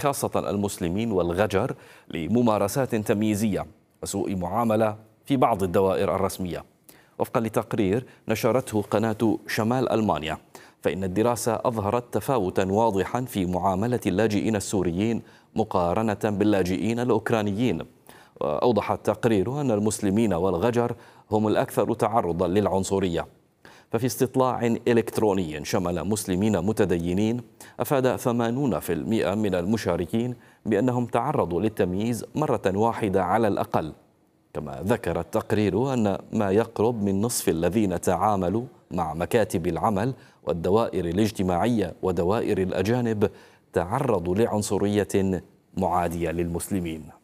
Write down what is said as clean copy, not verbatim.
خاصة المسلمين والغجر لممارسات تمييزية وسوء معاملة في بعض الدوائر الرسمية. وفقا لتقرير نشرته قناة شمال ألمانيا، فإن الدراسة أظهرت تفاوتا واضحا في معاملة اللاجئين السوريين مقارنة باللاجئين الأوكرانيين. وأوضح التقرير أن المسلمين والغجر هم الأكثر تعرضا للعنصرية. ففي استطلاع إلكتروني شمل مسلمين متدينين أفاد 80% من المشاركين بأنهم تعرضوا للتمييز مرة واحدة على الأقل. كما ذكر التقرير أن ما يقرب من نصف الذين تعاملوا مع مكاتب العمل والدوائر الاجتماعية ودوائر الأجانب تعرضوا لعنصرية معادية للمسلمين.